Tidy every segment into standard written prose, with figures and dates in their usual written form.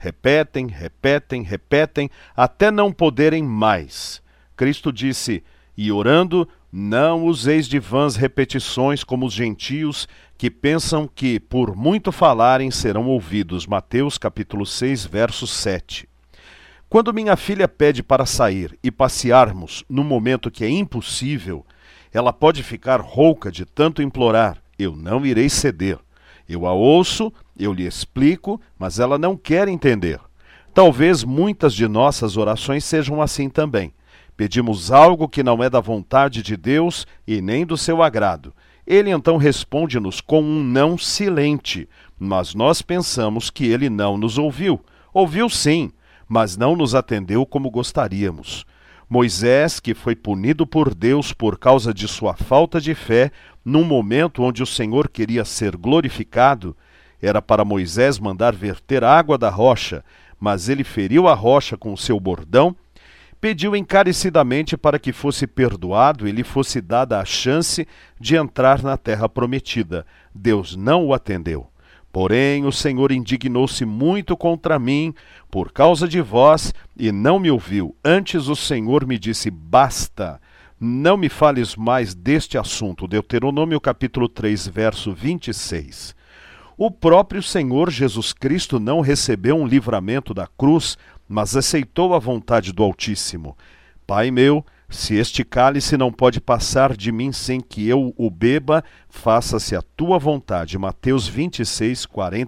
Repetem, repetem, repetem, até não poderem mais. Cristo disse: e orando, não useis de vãs repetições como os gentios, que pensam que, por muito falarem, serão ouvidos. Mateus capítulo 6, verso 7. Quando minha filha pede para sair e passearmos num momento que é impossível, ela pode ficar rouca de tanto implorar. Eu não irei ceder. Eu a ouço, eu lhe explico, mas ela não quer entender. Talvez muitas de nossas orações sejam assim também. Pedimos algo que não é da vontade de Deus e nem do seu agrado. Ele então responde-nos com um não silente, mas nós pensamos que ele não nos ouviu. Ouviu sim, mas não nos atendeu como gostaríamos. Moisés, que foi punido por Deus por causa de sua falta de fé, num momento onde o Senhor queria ser glorificado, era para Moisés mandar verter água da rocha, mas ele feriu a rocha com o seu bordão, pediu encarecidamente para que fosse perdoado e lhe fosse dada a chance de entrar na terra prometida. Deus não o atendeu. Porém, o Senhor indignou-se muito contra mim por causa de vós e não me ouviu. Antes o Senhor me disse: basta, não me fales mais deste assunto. Deuteronômio capítulo 3, verso 26. O próprio Senhor Jesus Cristo não recebeu um livramento da cruz, mas aceitou a vontade do Altíssimo. Pai meu, se este cálice não pode passar de mim sem que eu o beba, faça-se a tua vontade. Mateus 26,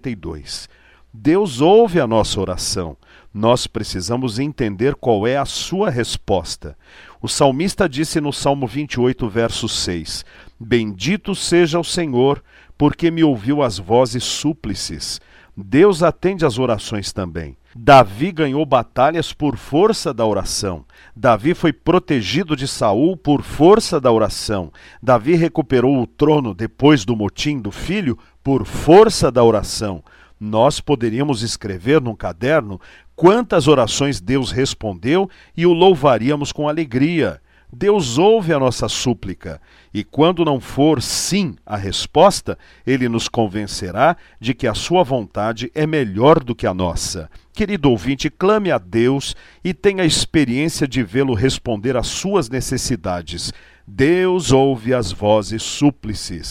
42. Deus ouve a nossa oração. Nós precisamos entender qual é a sua resposta. O salmista disse no Salmo 28, verso 6: Bendito seja o Senhor, porque me ouviu as vozes súplices. Deus atende às orações também. Davi ganhou batalhas por força da oração. Davi foi protegido de Saul por força da oração. Davi recuperou o trono depois do motim do filho por força da oração. Nós poderíamos escrever num caderno quantas orações Deus respondeu e o louvaríamos com alegria. Deus ouve a nossa súplica, e quando não for sim a resposta, Ele nos convencerá de que a sua vontade é melhor do que a nossa. Querido ouvinte, clame a Deus e tenha a experiência de vê-lo responder às suas necessidades. Deus ouve as vozes súplices.